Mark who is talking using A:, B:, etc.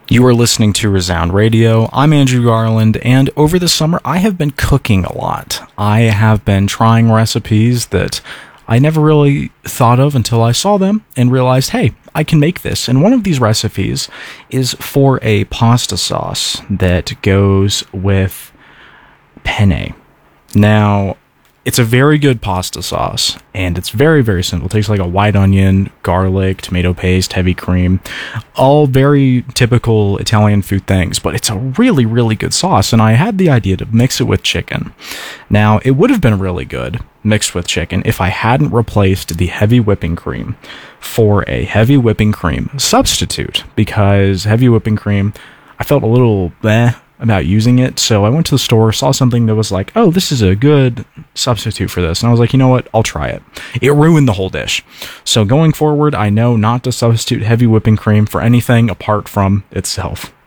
A: You are listening to Resound Radio. I'm Andrew Garland, and over the summer I have been cooking a lot. I have been trying recipes that I never really thought of until I saw them and realized, hey, I can make this. And one of these recipes is for a pasta sauce that goes with penne. Now, it's a very good pasta sauce, and it's very, very simple. It takes like a white onion, garlic, tomato paste, heavy cream, all very typical Italian food things, but it's a really, really good sauce, and I had the idea to mix it with chicken. Now, it would have been really good mixed with chicken if I hadn't replaced the heavy whipping cream for a heavy whipping cream substitute, because heavy whipping cream, I felt a little about using it, so I went to the store, saw something that was like, oh, this is a good substitute for this, and I was like, you know what, I'll try it. It ruined the whole dish. So going forward, I know not to substitute heavy whipping cream for anything apart from itself.